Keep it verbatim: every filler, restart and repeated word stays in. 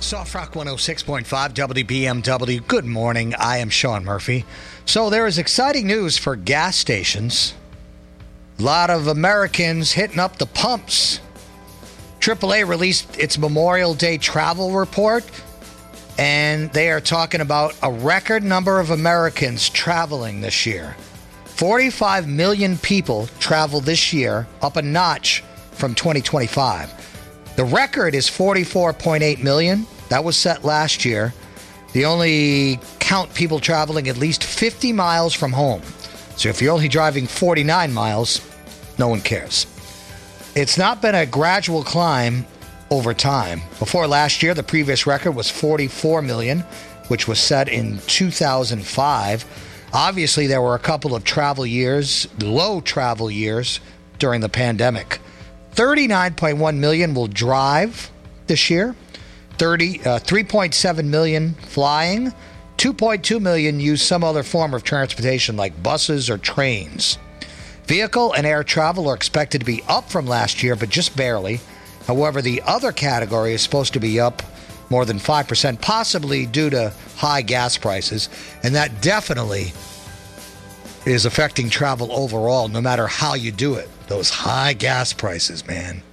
Soft Rock one oh six point five W B M W. Good morning. I am Sean Murphy. So there is exciting news for gas stations. A lot of Americans hitting up the pumps. triple A released its Memorial Day travel report, and they are talking about a record number of Americans traveling this year. forty-five million people traveled this year, up a notch from twenty twenty-five. The record is forty-four point eight million. That was set last year. They only count people traveling at least fifty miles from home. So if you're only driving forty-nine miles, no one cares. It's not been a gradual climb over time. Before last year, the previous record was forty-four million, which was set in two thousand five. Obviously, there were a couple of travel years, low travel years during the pandemic. thirty-nine point one million will drive this year. thirty, uh, three point seven million flying. two point two million use some other form of transportation like buses or trains. Vehicle and air travel are expected to be up from last year, but just barely. However, the other category is supposed to be up more than five percent, possibly due to high gas prices. And that definitely is affecting travel overall, no matter how you do it. Those high gas prices, man.